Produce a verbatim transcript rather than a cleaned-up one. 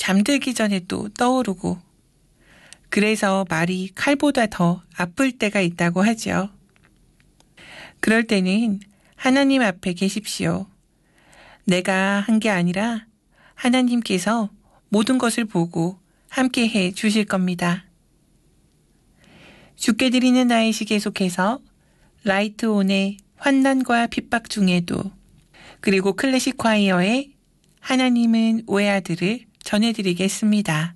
잠들기 전에 또 떠오르고 그래서 말이 칼보다 더 아플 때가 있다고 하죠. 그럴 때는 하나님 앞에 계십시오. 내가 한 게 아니라 하나님께서 모든 것을 보고 함께 해 주실 겁니다. 주께 드리는 나의 시 계속해서 라이트온의 환난과 핍박 중에도 그리고 클래식 콰이어의 하나님은 외아들을 전해드리겠습니다.